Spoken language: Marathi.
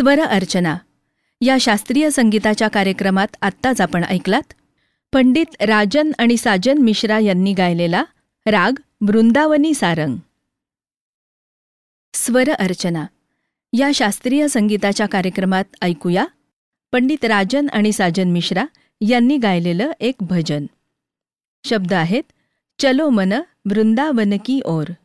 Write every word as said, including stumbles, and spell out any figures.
स्वर अर्चना या शास्त्रीय संगीताच्या कार्यक्रमात आत्ताच आपण ऐकलात पंडित राजन आणि साजन मिश्रा यांनी गायलेला राग वृंदावनी सारंग. स्वर अर्चना या शास्त्रीय संगीताच्या कार्यक्रमात ऐकूया पंडित राजन आणि साजन मिश्रा यांनी गायलेलं एक भजन. शब्द आहेत चलो मन वृंदावन की ओर.